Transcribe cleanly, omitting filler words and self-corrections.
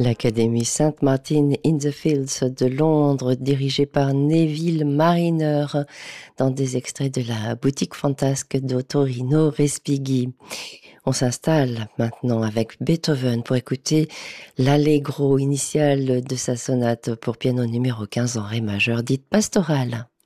L'Académie Saint Martin in the Fields de Londres, dirigée par Neville Mariner, dans des extraits de la boutique fantasque d'Ottorino Respighi. On s'installe maintenant avec Beethoven pour écouter l'allegro initial de sa sonate pour piano numéro 15 en ré majeur, dite pastorale.